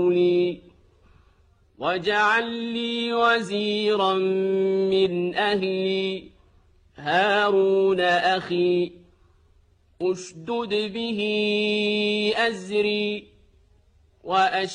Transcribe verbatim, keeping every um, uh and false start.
لي واجعل لي وزيرا من أهلي هارون أخي اشدد به أزري وأشركه